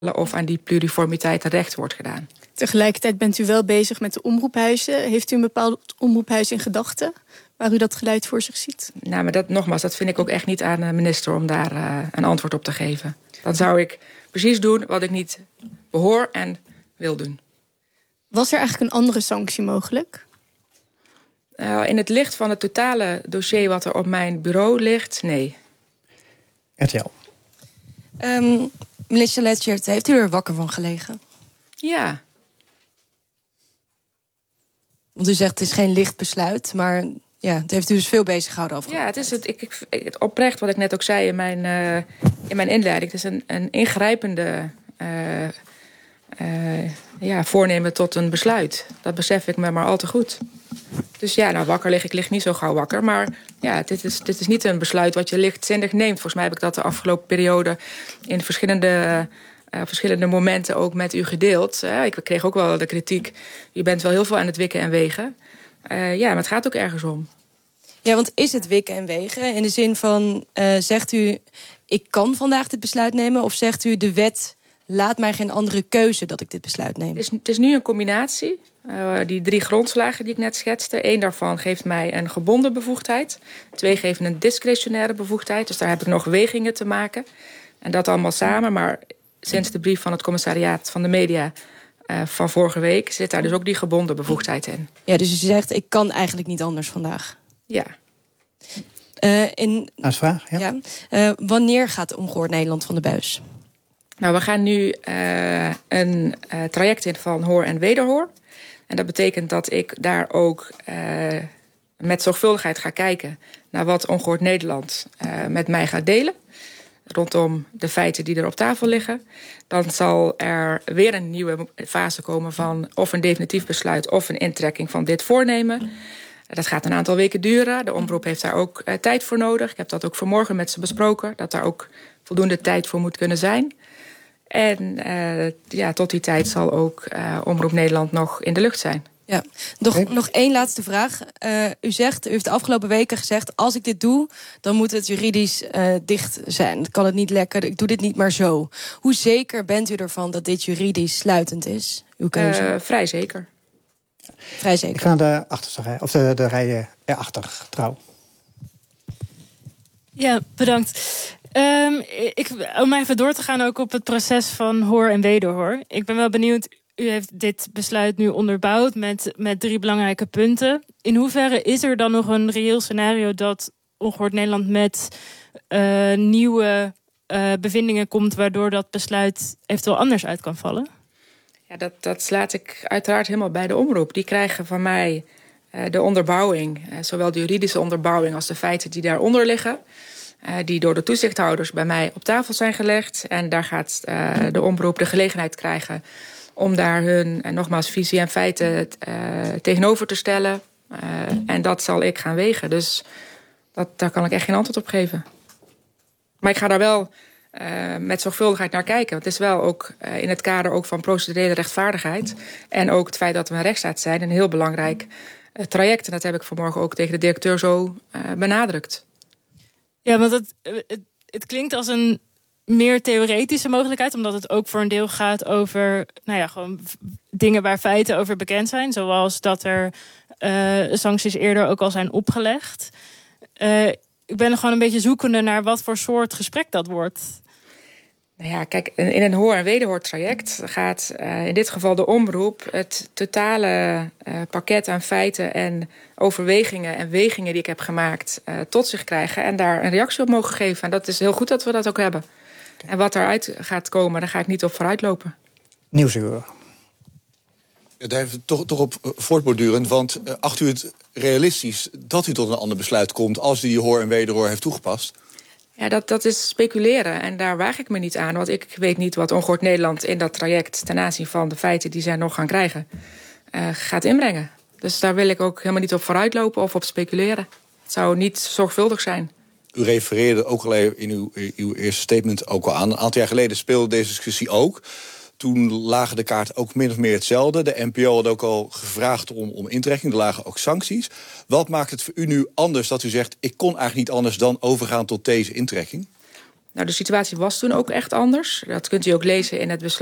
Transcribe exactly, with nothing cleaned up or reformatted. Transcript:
of aan die pluriformiteit terecht wordt gedaan. Tegelijkertijd bent u wel bezig met de omroephuizen. Heeft u een bepaald omroephuis in gedachten waar u dat geluid voor zich ziet? Nou, maar dat, nogmaals, dat vind ik ook echt niet aan de minister om daar uh, een antwoord op te geven. Dan zou ik precies doen wat ik niet behoor en wil doen. Was er eigenlijk een andere sanctie mogelijk? Uh, in het licht van het totale dossier wat er op mijn bureau ligt, nee. R T L. Um, minister Letchert, heeft u er wakker van gelegen? Ja. Want u zegt het is geen licht besluit, maar ja, het heeft u dus veel bezig gehouden over. Ja, het is het, ik, ik, het oprecht wat ik net ook zei in mijn, uh, in mijn inleiding. Het is een, een ingrijpende uh, uh, ja, voornemen tot een besluit. Dat besef ik me maar al te goed. Dus ja, nou, wakker lig ik lig niet zo gauw wakker. Maar ja, dit is, dit is niet een besluit wat je lichtzinnig neemt. Volgens mij heb ik dat de afgelopen periode in verschillende, uh, verschillende momenten ook met u gedeeld. Uh, ik kreeg ook wel de kritiek. Je bent wel heel veel aan het wikken en wegen. Uh, ja, maar het gaat ook ergens om. Ja, want is het wikken en wegen? In de zin van, uh, zegt u, ik kan vandaag dit besluit nemen? Of zegt u, de wet laat mij geen andere keuze dat ik dit besluit neem? Het is, het is nu een combinatie. Uh, die drie grondslagen die ik net schetste. Eén daarvan geeft mij een gebonden bevoegdheid. Twee geven een discretionaire bevoegdheid. Dus daar heb ik nog wegingen te maken. En dat allemaal samen. Maar sinds de brief van het commissariaat van de media uh, van vorige week zit daar dus ook die gebonden bevoegdheid in. Ja, dus u zegt, ik kan eigenlijk niet anders vandaag. Ja. Uh, in, Als vraag, ja. ja uh, wanneer gaat Ongehoord Nederland van de buis? Nou, we gaan nu uh, een uh, traject in van hoor en wederhoor. En dat betekent dat ik daar ook uh, met zorgvuldigheid ga kijken naar wat Ongehoord Nederland uh, met mij gaat delen. Rondom de feiten die er op tafel liggen. Dan zal er weer een nieuwe fase komen van of een definitief besluit of een intrekking van dit voornemen. Dat gaat een aantal weken duren. De omroep heeft daar ook uh, tijd voor nodig. Ik heb dat ook vanmorgen met ze besproken. Dat daar ook voldoende tijd voor moet kunnen zijn. En uh, ja, tot die tijd zal ook uh, Omroep Nederland nog in de lucht zijn. Ja, nog, okay. nog één laatste vraag. Uh, u zegt, u heeft de afgelopen weken gezegd, als ik dit doe, dan moet het juridisch uh, dicht zijn. Dan kan het niet lekker, ik doe dit niet maar zo. Hoe zeker bent u ervan dat dit juridisch sluitend is, uw keuze? Uh, vrij zeker. Vrij zeker. Ik ga naar de achterste rij, of de, de rij erachter, Trouw. Ja, bedankt. Um, ik, om even door te gaan ook op het proces van hoor en wederhoor. Ik ben wel benieuwd, u heeft dit besluit nu onderbouwd met, met drie belangrijke punten. In hoeverre is er dan nog een reëel scenario dat Ongehoord Nederland met uh, nieuwe uh, bevindingen komt, waardoor dat besluit eventueel anders uit kan vallen? Ja, dat, dat slaat ik uiteraard helemaal bij de omroep. Die krijgen van mij uh, de onderbouwing, uh, zowel de juridische onderbouwing als de feiten die daaronder liggen. Uh, die door de toezichthouders bij mij op tafel zijn gelegd. En daar gaat uh, de omroep de gelegenheid krijgen om daar hun, en nogmaals, visie en feiten uh, tegenover te stellen. Uh, en dat zal ik gaan wegen. Dus dat, daar kan ik echt geen antwoord op geven. Maar ik ga daar wel uh, met zorgvuldigheid naar kijken. Want het is wel ook uh, in het kader ook van procedurele rechtvaardigheid. En ook het feit dat we een rechtsstaat zijn, een heel belangrijk uh, traject. En dat heb ik vanmorgen ook tegen de directeur zo uh, benadrukt. Ja, want het, het, het klinkt als een meer theoretische mogelijkheid, omdat het ook voor een deel gaat over, nou ja, gewoon dingen waar feiten over bekend zijn, zoals dat er uh, sancties eerder ook al zijn opgelegd. Uh, ik ben gewoon een beetje zoekende naar wat voor soort gesprek dat wordt. Nou ja, kijk, in een hoor- en wederhoortraject gaat uh, in dit geval de omroep het totale uh, pakket aan feiten en overwegingen en wegingen die ik heb gemaakt uh, tot zich krijgen en daar een reactie op mogen geven. En dat is heel goed dat we dat ook hebben. Okay. En wat eruit gaat komen, daar ga ik niet op vooruitlopen. Nieuwsuur. Ja, daar heeft het toch, toch op voortborduren, want uh, acht u het realistisch dat u tot een ander besluit komt als u die hoor- en wederhoor heeft toegepast? Ja, dat, dat is speculeren en daar waag ik me niet aan. Want ik weet niet wat Ongehoord Nederland in dat traject ten aanzien van de feiten die zij nog gaan krijgen, uh, gaat inbrengen. Dus daar wil ik ook helemaal niet op vooruitlopen of op speculeren. Het zou niet zorgvuldig zijn. U refereerde ook al even in uw, uw eerste statement ook al aan. Een aantal jaar geleden speelde deze discussie ook. Toen lagen de kaarten ook min of meer hetzelfde. De N P O had ook al gevraagd om, om intrekking. Er lagen ook sancties. Wat maakt het voor u nu anders dat u zegt, ik kon eigenlijk niet anders dan overgaan tot deze intrekking? Nou, de situatie was toen ook echt anders. Dat kunt u ook lezen in het besluit